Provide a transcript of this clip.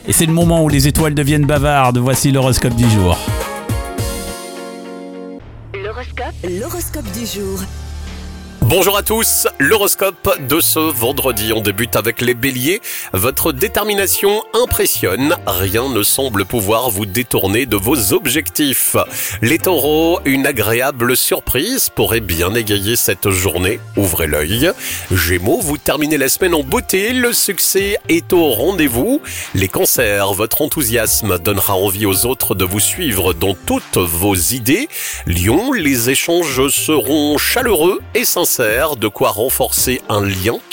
Et c'est le moment où les étoiles deviennent bavardes. Voici l'horoscope du jour. L'horoscope du jour. Bonjour à tous, l'horoscope de ce vendredi. On débute avec les béliers. Votre détermination impressionne. Rien ne semble pouvoir vous détourner de vos objectifs. Les taureaux, une agréable surprise pourrait bien égayer cette journée. Ouvrez l'œil. Gémeaux, vous terminez la semaine en beauté. Le succès est au rendez-vous. Les cancers, votre enthousiasme donnera envie aux autres de vous suivre dans toutes vos idées. Lion, les échanges seront chaleureux et sincères, de quoi renforcer un lien